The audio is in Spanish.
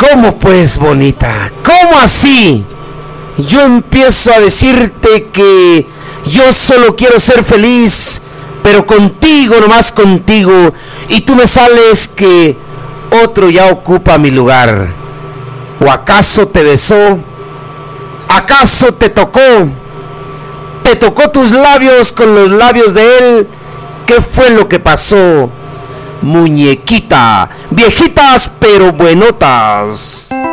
¿Cómo pues, bonita? ¿Cómo así? Yo empiezo a decirte que yo solo quiero ser feliz, pero contigo, nomás contigo, y tú me sales que otro ya ocupa mi lugar. ¿O acaso te besó? ¿Acaso te tocó? ¿Te tocó tus labios con los labios de él? ¿Qué fue lo que pasó? Muñequita, viejitas pero buenotas.